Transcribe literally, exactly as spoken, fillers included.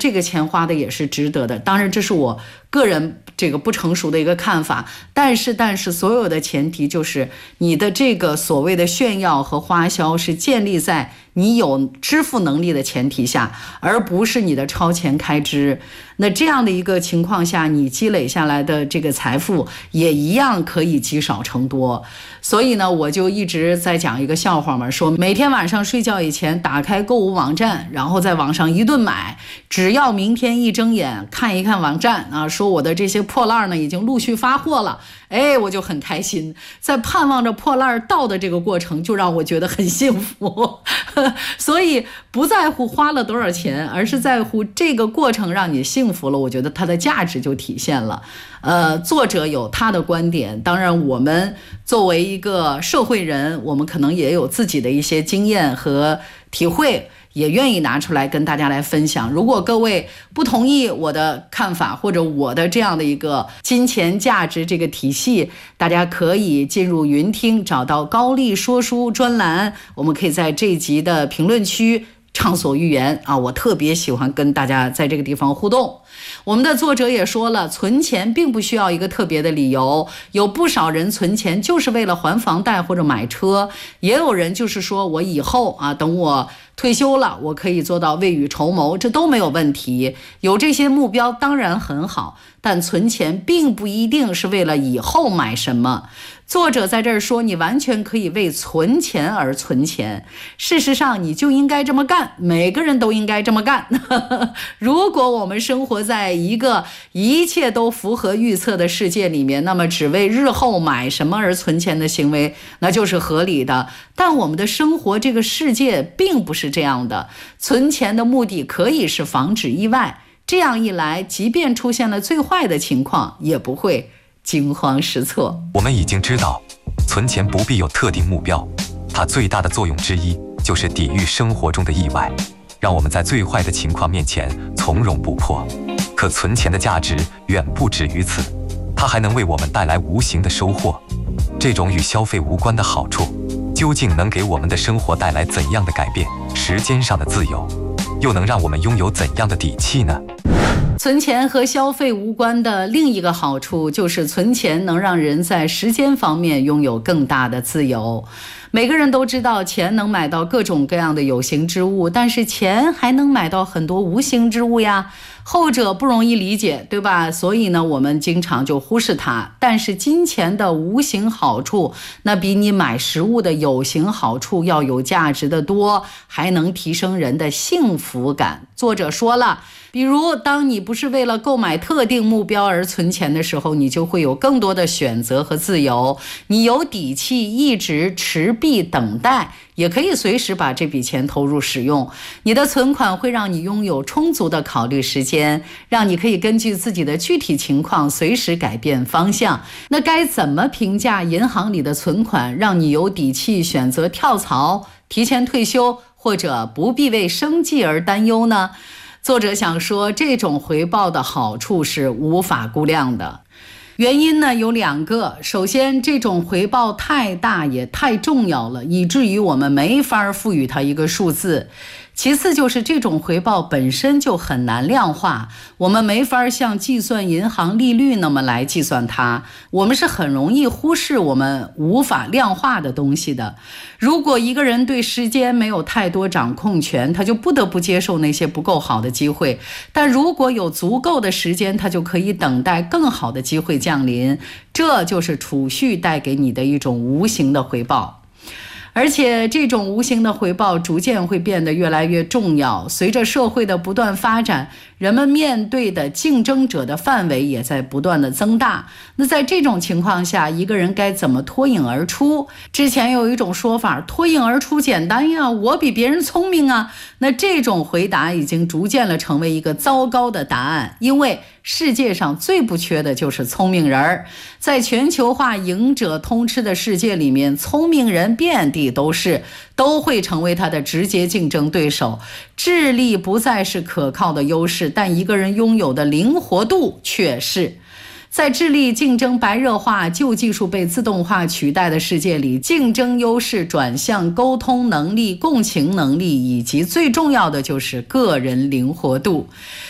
这个钱花的也是值得的。当然这是我个人这个不成熟的一个看法，但是但是所有的前提就是你的这个所谓的炫耀和花销是建立在你有支付能力的前提下，而不是你的超前开支。那这样的一个情况下，你积累下来的这个财富也一样可以积少成多。所以呢，我就一直在讲一个笑话嘛，说每天晚上睡觉以前打开购物网站，然后在网上一顿买，只要明天一睁眼看一看网站啊，说我的这些破烂呢已经陆续发货了，哎，我就很开心。在盼望着破烂到的这个过程，就让我觉得很幸福。所以不在乎花了多少钱，而是在乎这个过程让你幸福了，我觉得它的价值就体现了。呃，作者有他的观点，当然我们作为一个社会人，我们可能也有自己的一些经验和体会，也愿意拿出来跟大家来分享。如果各位不同意我的看法，或者我的这样的一个金钱价值这个体系，大家可以进入云听，找到高丽说书专栏，我们可以在这一集的评论区畅所欲言啊！我特别喜欢跟大家在这个地方互动。我们的作者也说了，存钱并不需要一个特别的理由，有不少人存钱就是为了还房贷或者买车，也有人就是说我以后啊，等我退休了，我可以做到未雨绸缪，这都没有问题。有这些目标当然很好，但存钱并不一定是为了以后买什么。作者在这儿说，你完全可以为存钱而存钱，事实上你就应该这么干，每个人都应该这么干。如果我们生活在一个一切都符合预测的世界里面，那么只为日后买什么而存钱的行为，那就是合理的。但我们的生活这个世界并不是这样的，存钱的目的可以是防止意外，这样一来，即便出现了最坏的情况，也不会惊慌失措。 我们已经知道，存钱不必有特定目标，它最大的作用之一就是抵御生活中的意外，让我们在最坏的情况面前从容不迫。可存钱的价值远不止于此，它还能为我们带来无形的收获。这种与消费无关的好处，究竟能给我们的生活带来怎样的改变？时间上的自由，又能让我们拥有怎样的底气呢？ 存钱和消费无关的另一个好处就是存钱能让人在时间方面拥有更大的自由。每个人都知道钱能买到各种各样的有形之物，但是钱还能买到很多无形之物呀，后者不容易理解，对吧？所以呢，我们经常就忽视它。但是金钱的无形好处，那比你买食物的有形好处要有价值的多，还能提升人的幸福感。作者说了，比如当你不是为了购买特定目标而存钱的时候，你就会有更多的选择和自由，你有底气一直持币等待，也可以随时把这笔钱投入使用。你的存款会让你拥有充足的考虑时间，让你可以根据自己的具体情况随时改变方向。那该怎么评价银行里的存款，让你有底气选择跳槽、提前退休，或者不必为生计而担忧呢？作者想说，这种回报的好处是无法估量的。原因呢有两个，首先这种回报太大也太重要了，以至于我们没法赋予它一个数字。其次就是这种回报本身就很难量化，我们没法像计算银行利率那么来计算它，我们是很容易忽视我们无法量化的东西的。如果一个人对时间没有太多掌控权，他就不得不接受那些不够好的机会，但如果有足够的时间，他就可以等待更好的机会降临。这就是储蓄带给你的一种无形的回报。而且这种无形的回报逐渐会变得越来越重要，随着社会的不断发展，人们面对的竞争者的范围也在不断的增大。那在这种情况下，一个人该怎么脱颖而出？之前有一种说法，脱颖而出简单呀，我比别人聪明啊。那这种回答已经逐渐了成为一个糟糕的答案，因为世界上最不缺的就是聪明人儿。在全球化赢者通吃的世界里面，聪明人遍地都是，都会成为他的直接竞争对手。智力不再是可靠的优势，但一个人拥有的灵活度却是。在智力竞争白热化、旧技术被自动化取代的世界里，竞争优势转向沟通能力、共情能力，以及最重要的就是个人灵活度。